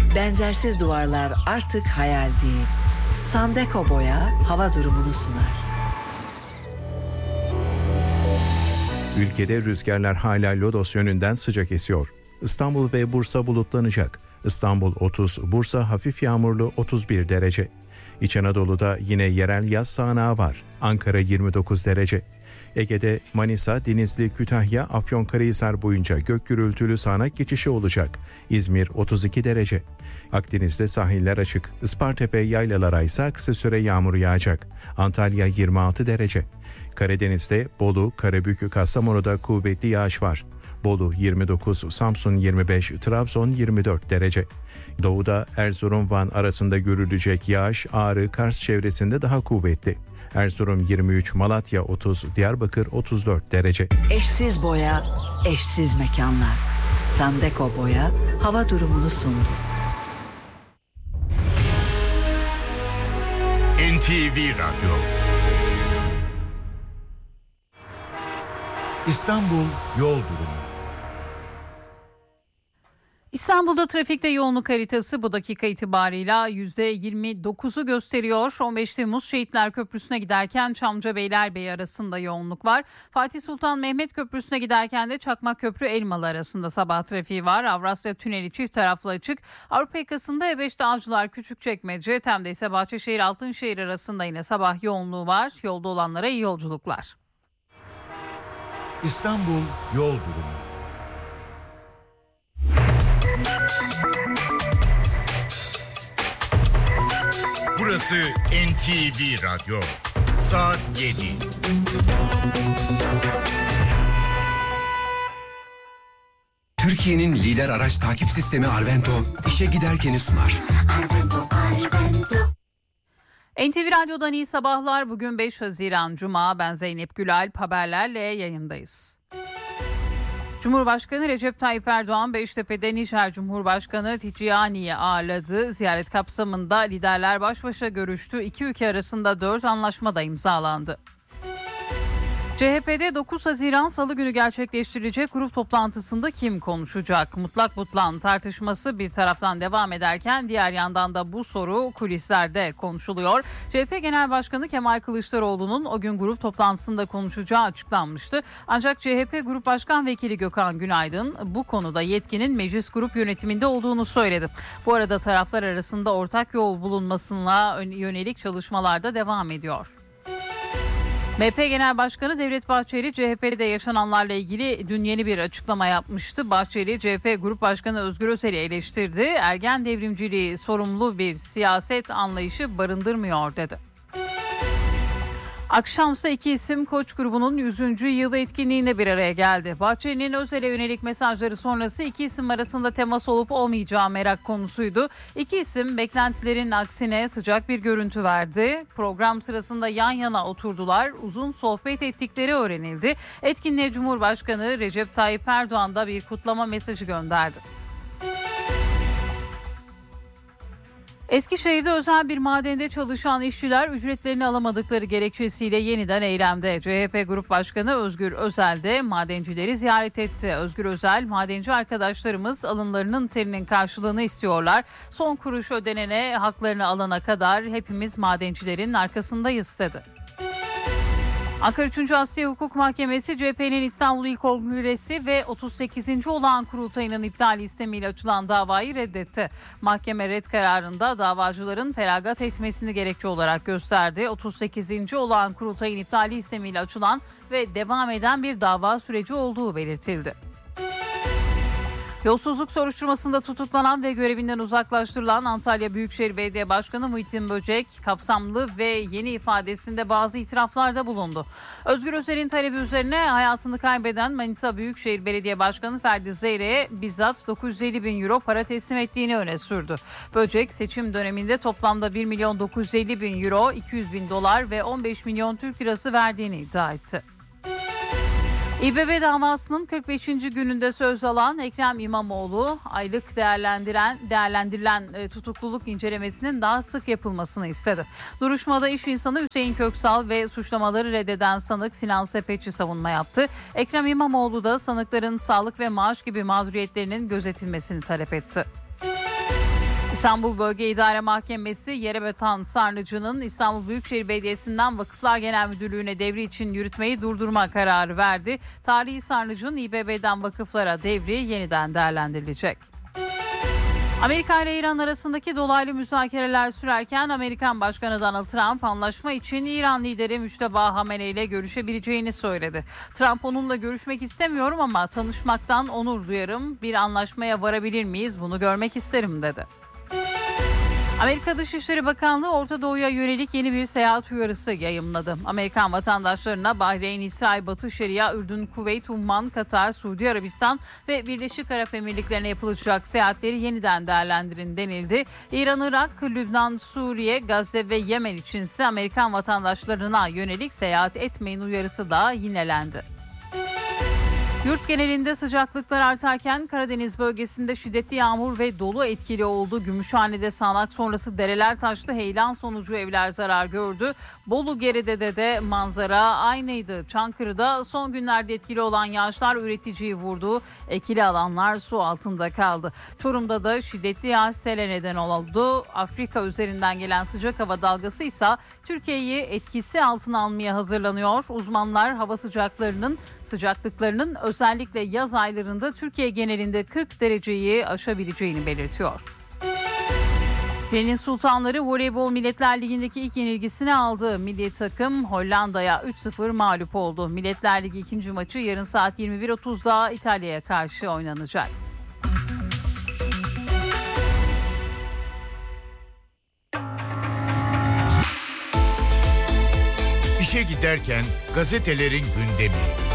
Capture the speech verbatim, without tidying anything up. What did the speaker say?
Benzersiz duvarlar artık hayal değil. Sandeko Boya hava durumunu sunar. Ülkede rüzgarlar hala lodos yönünden sıcak esiyor. İstanbul ve Bursa bulutlanacak. İstanbul otuz, Bursa hafif yağmurlu otuz bir derece. İç Anadolu'da yine yerel yaz sağanağı var. Ankara yirmi dokuz derece. Ege'de Manisa, Denizli, Kütahya, Afyonkarahisar boyunca gök gürültülü sağanak geçişi olacak. İzmir otuz iki derece. Akdeniz'de sahiller açık. Ispartepe yaylalara ise kısa süre yağmur yağacak. Antalya yirmi altı derece. Karadeniz'de Bolu, Karabük, Kastamonu'da kuvvetli yağış var. Bolu yirmi dokuz, Samsun yirmi beş, Trabzon yirmi dört derece. Doğuda Erzurum, Van arasında görülecek yağış Ağrı, Kars çevresinde daha kuvvetli. Erzurum yirmi üç, Malatya otuz, Diyarbakır otuz dört derece. Eşsiz boya, eşsiz mekanlar. Sandeko Boya hava durumunu sundu. N T V Radyo. İstanbul yol durumu. İstanbul'da trafikte yoğunluk haritası bu dakika itibarıyla yüzde yirmi dokuzu gösteriyor. on beş Temmuz Şehitler Köprüsü'ne giderken Çamlıca Beylerbeyi arasında yoğunluk var. Fatih Sultan Mehmet Köprüsü'ne giderken de Çakmakköprü Elmalı arasında sabah trafiği var. Avrasya Tüneli çift taraflı açık. Avrupa yakasında E beşte Avcılar Küçükçekmece, Tem'de ise Bahçeşehir Altınşehir arasında yine sabah yoğunluğu var. Yolda olanlara iyi yolculuklar. İstanbul yol durumu. Burası N T V Radyo. Saat yedi. Türkiye'nin lider araç takip sistemi Arvento, işe giderkeni sunar. Arvento, Arvento. N T V Radyo'dan iyi sabahlar. Bugün beş Haziran Cuma. Ben Zeynep Gülalp, haberlerle yayındayız. Cumhurbaşkanı Recep Tayyip Erdoğan Beştepe'de Nijer Cumhurbaşkanı Ticiyani'yi ağırladı. Ziyaret kapsamında liderler baş başa görüştü. İki ülke arasında dört anlaşma da imzalandı. C H P'de dokuz Haziran Salı günü gerçekleştirilecek grup toplantısında kim konuşacak? Mutlak butlan tartışması bir taraftan devam ederken diğer yandan da bu soru kulislerde konuşuluyor. C H P Genel Başkanı Kemal Kılıçdaroğlu'nun o gün grup toplantısında konuşacağı açıklanmıştı. Ancak C H P Grup Başkan Vekili Gökhan Günaydın bu konuda yetkinin meclis grup yönetiminde olduğunu söyledi. Bu arada taraflar arasında ortak yol bulunmasına yönelik çalışmalar da devam ediyor. M H P Genel Başkanı Devlet Bahçeli, C H P'de yaşananlarla ilgili dün yeni bir açıklama yapmıştı. Bahçeli, C H P Grup Başkanı Özgür Özel'i eleştirdi. Ergen devrimciliği sorumlu bir siyaset anlayışı barındırmıyor dedi. Akşamsa iki isim Koç grubunun yüzüncü yıl etkinliğinde bir araya geldi. Bahçeli'nin Özel'e yönelik mesajları sonrası iki isim arasında temas olup olmayacağı merak konusuydu. İki isim beklentilerin aksine sıcak bir görüntü verdi. Program sırasında yan yana oturdular, uzun sohbet ettikleri öğrenildi. Etkinliğe Cumhurbaşkanı Recep Tayyip Erdoğan da bir kutlama mesajı gönderdi. Eskişehir'de özel bir madende çalışan işçiler ücretlerini alamadıkları gerekçesiyle yeniden eylemde. C H P Grup Başkanı Özgür Özel de madencileri ziyaret etti. Özgür Özel, madenci arkadaşlarımız alınlarının terinin karşılığını istiyorlar. Son kuruş ödenene, haklarını alana kadar hepimiz madencilerin arkasındayız dedi. Ankara üçüncü Asya Hukuk Mahkemesi C H P'nin İstanbul İl Kongresi ve otuz sekizinci olağan kurultayının iptali istemiyle açılan davayı reddetti. Mahkeme red kararında davacıların feragat etmesini gerekçe olarak gösterdi. otuz sekizinci olağan kurultayın iptali istemiyle açılan ve devam eden bir dava süreci olduğu belirtildi. Yolsuzluk soruşturmasında tutuklanan ve görevinden uzaklaştırılan Antalya Büyükşehir Belediye Başkanı Muhittin Böcek kapsamlı ve yeni ifadesinde bazı itiraflarda bulundu. Özgür Özel'in talebi üzerine hayatını kaybeden Manisa Büyükşehir Belediye Başkanı Ferdi Zeyre'ye bizzat dokuz yüz elli bin euro para teslim ettiğini öne sürdü. Böcek seçim döneminde toplamda bir milyon dokuz yüz elli bin euro, iki yüz bin dolar ve on beş milyon Türk lirası verdiğini iddia etti. İBB davasının kırk beşinci gününde söz alan Ekrem İmamoğlu, aylık değerlendiren değerlendirilen e, tutukluluk incelemesinin daha sık yapılmasını istedi. Duruşmada iş insanı Hüseyin Köksal ve suçlamaları reddeden sanık Sinan Sepetçi savunma yaptı. Ekrem İmamoğlu da sanıkların sağlık ve maaş gibi mağduriyetlerinin gözetilmesini talep etti. İstanbul Bölge İdare Mahkemesi Yerebatan Sarnıcı'nın İstanbul Büyükşehir Belediyesi'nden Vakıflar Genel Müdürlüğü'ne devri için yürütmeyi durdurma kararı verdi. Tarihi Sarnıcı'nın İ B B'den vakıflara devri yeniden değerlendirilecek. Amerika ile İran arasındaki dolaylı müzakereler sürerken Amerikan Başkanı Donald Trump anlaşma için İran lideri Müşteba Hamenei ile görüşebileceğini söyledi. Trump onunla görüşmek istemiyorum ama tanışmaktan onur duyarım. Bir anlaşmaya varabilir miyiz? Bunu görmek isterim dedi. Amerika Dışişleri Bakanlığı Orta Doğu'ya yönelik yeni bir seyahat uyarısı yayımladı. Amerikan vatandaşlarına Bahreyn, İsrail, Batı Şeria, Ürdün, Kuveyt, Umman, Katar, Suudi Arabistan ve Birleşik Arap Emirlikleri'ne yapılacak seyahatleri yeniden değerlendirin denildi. İran, Irak, Lübnan, Suriye, Gazze ve Yemen içinse Amerikan vatandaşlarına yönelik seyahat etmeyin uyarısı da yinelendi. Yurt genelinde sıcaklıklar artarken Karadeniz bölgesinde şiddetli yağmur ve dolu etkili oldu. Gümüşhane'de sağanak sonrası dereler taştı. Heyelan sonucu evler zarar gördü. Bolu Geride'de de manzara aynıydı. Çankırı'da son günlerde etkili olan yağışlar üreticiyi vurdu. Ekili alanlar su altında kaldı. Çorum'da da şiddetli yağış sele neden oldu. Afrika üzerinden gelen sıcak hava dalgası ise Türkiye'yi etkisi altına almaya hazırlanıyor. Uzmanlar hava sıcaklarının sıcaklıklarının özellikle yaz aylarında Türkiye genelinde kırk dereceyi aşabileceğini belirtiyor. Filenin Sultanları Voleybol Milletler Ligi'ndeki ilk yenilgisini aldı. Milli takım Hollanda'ya üç sıfır mağlup oldu. Milletler Ligi ikinci maçı yarın saat yirmi bir otuzda İtalya'ya karşı oynanacak. İşe giderken gazetelerin gündemi.